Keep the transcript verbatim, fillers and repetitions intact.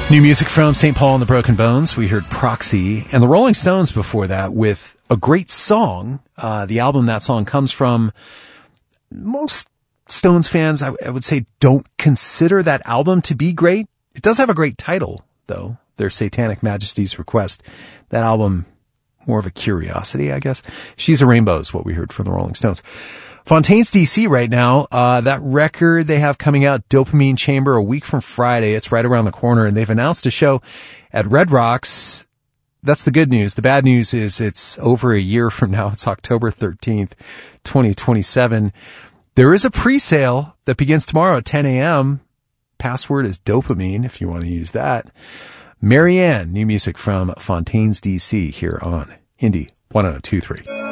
New music from Saint Paul and the Broken Bones. We heard Proxy and the Rolling Stones before that with a great song. Uh, the album that song comes from. Most Stones fans, I, I would say, don't consider that album to be great. It does have a great title, though. Their Satanic Majesty's Request. That album, more of a curiosity, I guess. She's a Rainbow is what we heard from the Rolling Stones. Fontaines D C right now, uh, that record they have coming out, Dopamine Chamber, a week from Friday. It's right around the corner, and they've announced a show at Red Rocks. That's the good news. The bad news is it's over a year from now. It's October thirteenth, twenty twenty-seven. There is a pre-sale that begins tomorrow at ten a.m. Password is dopamine if you want to use that. Marianne, new music from Fontaines D C here on Indie one oh two three.